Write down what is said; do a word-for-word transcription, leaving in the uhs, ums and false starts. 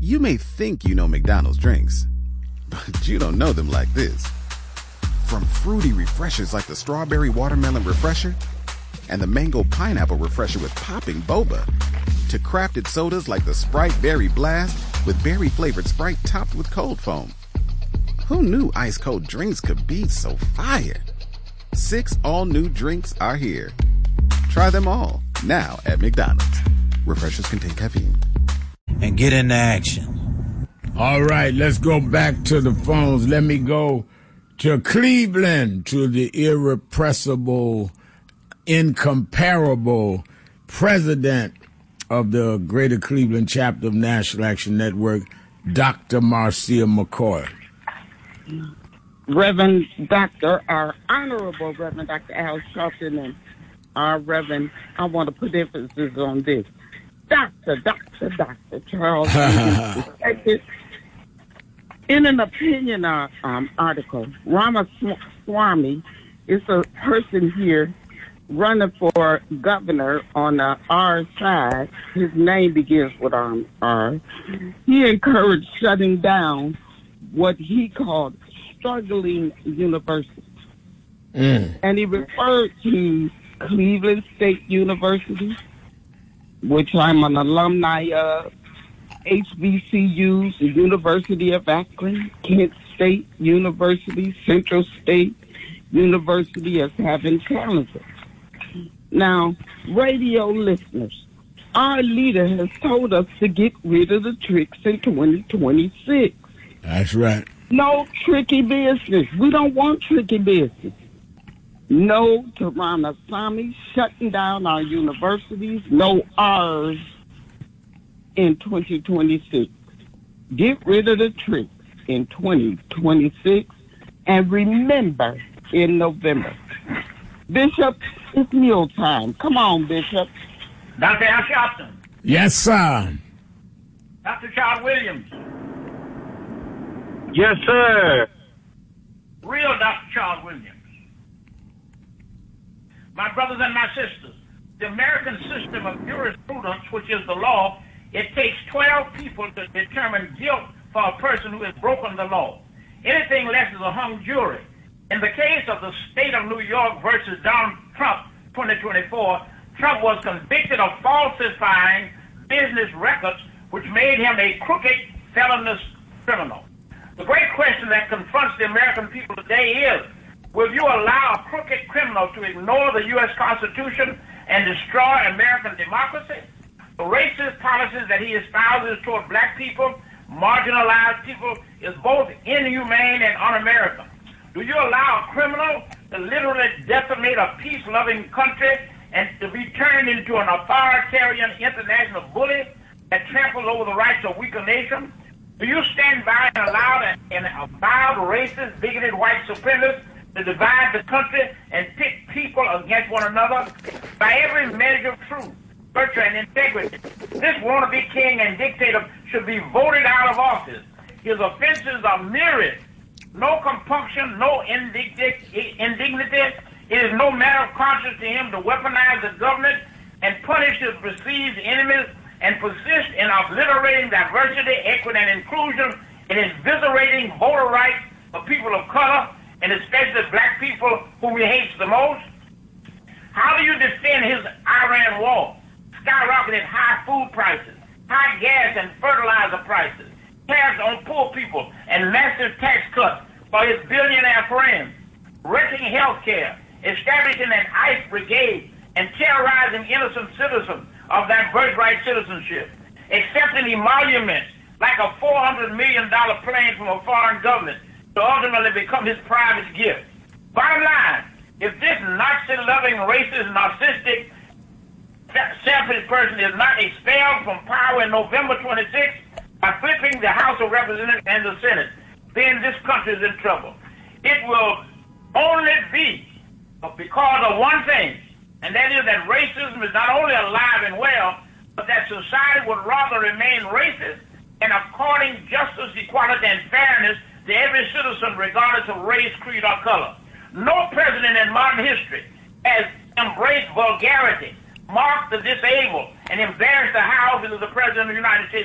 You may think you know McDonald's drinks, but you don't know them like this. From fruity refreshers like the Strawberry Watermelon Refresher and the Mango Pineapple Refresher with popping boba, to crafted sodas like the Sprite Berry Blast with berry-flavored Sprite topped with cold foam. Who knew ice-cold drinks could be so fire? Six all-new drinks are here. Try them all, now at McDonald's. Refreshers contain caffeine. And get into action. All right, let's go back to the phones. Let me go to Cleveland, to the irrepressible, incomparable president of the Greater Cleveland chapter of National Action Network, Doctor Marcia McCoy. Reverend Doctor, our Honorable Reverend Doctor Al Sharpton, and our Reverend, I want to put emphasis on this. Doctor, Doctor, Doctor Charles, in an opinion uh, um, article, Ramaswamy is a person here running for governor on the R side. His name begins with um, R. He encouraged shutting down what he called struggling universities. Mm. And he referred to Cleveland State University, which I'm an alumni of, H B C Us, the University of Akron, Kent State University, Central State University as having challenges. Now, radio listeners, our leader has told us to get rid of the tricks in twenty twenty-six. That's right. No tricky business. We don't want tricky business. No to Ramaswamy shutting down our universities. No R's in twenty twenty-six. Get rid of the tricks in twenty twenty-six. And remember, in November. Bishop, it's meal time. Come on, Bishop. Doctor Al Sharpton. Yes, sir. Doctor Charles Williams. Yes, sir. Real Doctor Charles Williams. My brothers and my sisters, the American system of jurisprudence, which is the law, it takes twelve people to determine guilt for a person who has broken the law. Anything less is a hung jury. In the case of the state of New York versus Donald Trump, twenty twenty-four, Trump was convicted of falsifying business records, which made him a crooked, felonious criminal. The great question that confronts the American people today is, will you allow a crooked criminal to ignore the U S Constitution and destroy American democracy? The racist policies that he espouses toward black people, marginalized people, is both inhumane and un-American. Do you allow a criminal to literally decimate a peace-loving country and to be turned into an authoritarian international bully that tramples over the rights of weaker nations? Do you stand by and allow an avowed racist, bigoted white supremacist to divide the country and pit people against one another? By every measure of truth, virtue, and integrity, this wannabe king and dictator should be voted out of office. His offenses are myriad. No compunction, no indignity. It is no matter of conscience to him to weaponize the government and punish his perceived enemies and persist in obliterating diversity, equity, and inclusion, and eviscerating voter rights for people of color, and especially black people whom he hates the most? How do you defend his Iran war, skyrocketed high food prices, high gas and fertilizer prices, tariffs on poor people, and massive tax cuts for his billionaire friends, wrecking health care, establishing an ICE brigade, and terrorizing innocent citizens of that birthright citizenship, accepting emoluments like a four hundred million dollars plane from a foreign government to ultimately become his private gift? Bottom line, if this Nazi-loving, racist, narcissistic, selfish person is not expelled from power in November twenty-sixth by flipping the House of Representatives and the Senate, then this country is in trouble. It will only be because of one thing, and that is that racism is not only alive and well, but that society would rather remain racist and according justice, equality, and fairness to every citizen regardless of race, creed, or color. No president in modern history has embraced vulgarity, mocked the disabled, and embarrassed the houses of the President of the United States